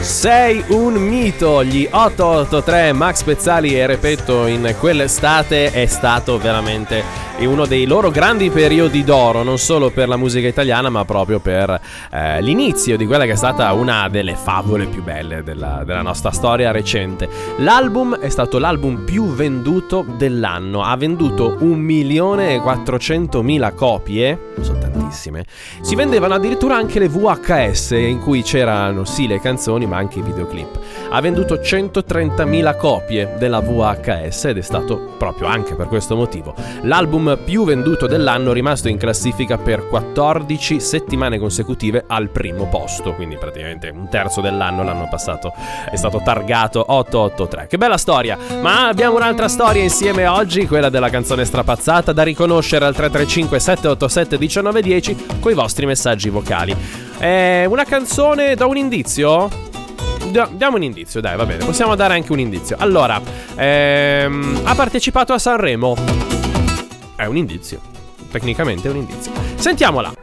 Sei un mito, gli 883 Max Pezzali e Repetto in quell'estate è stato veramente uno dei loro grandi periodi d'oro, non solo per la musica italiana ma proprio per l'inizio di quella che è stata una delle favole più belle della nostra storia recente. L'album è stato l'album più venduto dell'anno, ha venduto 1.400.000 copie, sono tantissime. Si vendevano addirittura anche le VHS in cui c'erano sì le canzoni ma anche i videoclip. Ha venduto 130.000 copie della VHS ed è stato proprio anche per questo motivo l'album più venduto dell'anno, rimasto in classifica per 14 settimane consecutive al primo posto, quindi praticamente un terzo dell'anno l'anno passato è stato targato 883. Che bella storia, ma abbiamo un'altra storia insieme oggi, quella della canzone strapazzata da riconoscere al 335 787 1910 coi vostri messaggi vocali. Una canzone, da un indizio? Diamo un indizio, dai, va bene, possiamo dare anche un indizio. Allora, ha partecipato a Sanremo. È un indizio, tecnicamente è un indizio. Sentiamola.